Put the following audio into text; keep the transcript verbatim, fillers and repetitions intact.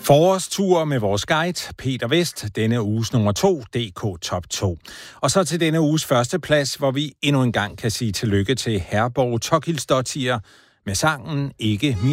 Forårstur med vores guide, Peter Vest, denne uges nummer to, D K Top to. Og så til denne uges første plads, hvor vi endnu en gang kan sige tillykke til Herborg Tokilsdottir med sangen Ikke min